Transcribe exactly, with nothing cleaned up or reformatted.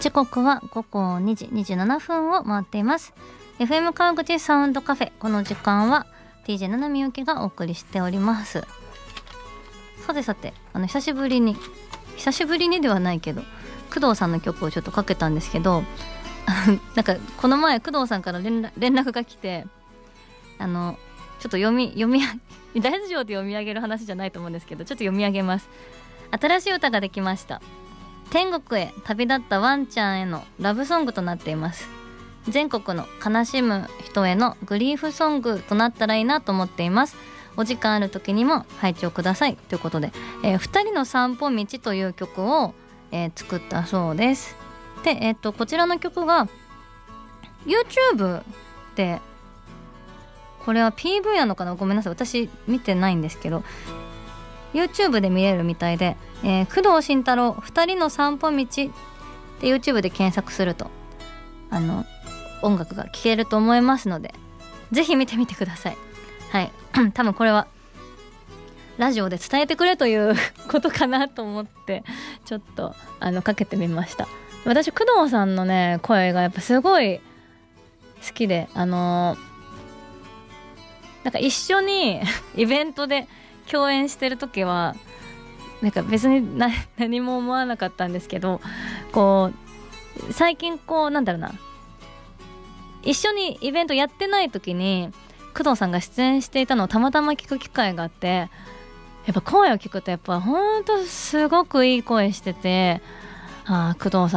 時刻は午後にじにじゅうななふんを回っています。 エフエム 川口サウンドカフェ、この時間は ティージェー 七海ゆきがお送りしております。さてさて、あの久しぶりに久しぶりにではないけど工藤さんの曲をちょっとかけたんですけどなんかこの前工藤さんから連絡、連絡が来て、あのちょっと読み読みラジオで読み上げる話じゃないと思うんですけど、ちょっと読み上げます。新しい歌ができました。天国へ旅立ったワンちゃんへのラブソングとなっています。全国の悲しむ人へのグリーフソングとなったらいいなと思っています。お時間ある時にも拝聴くださいということで、えー、ふたりの散歩道という曲を、えー、作ったそうです。で、えー、とこちらの曲が YouTube で、これは ピーブイ なのかな、ごめんなさい、私見てないんですけど YouTube で見れるみたいで、えー、工藤慎太郎ふたりの散歩道で YouTube で検索するとあの音楽が聴けると思いますので、ぜひ見てみてください。はい、多分これはラジオで伝えてくれということかなと思ってちょっとあのかけてみました。私工藤さんのね声がやっぱすごい好きで、あのー、なんか一緒にイベントで共演してる時はなんか別にな何も思わなかったんですけど、こう最近こうなんだろうな、一緒にイベントやってない時に工藤さんが出演していたのをたまたま聞く機会があって、やっぱ声を聞くとやっぱほんとすごくいい声してて、ああ工藤さん